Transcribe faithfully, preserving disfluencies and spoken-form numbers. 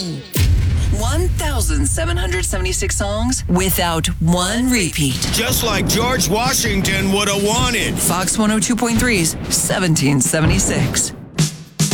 one thousand seven hundred seventy-six songs without one repeat. Just like George Washington would have wanted. Fox one oh two point three's seventeen seventy-six.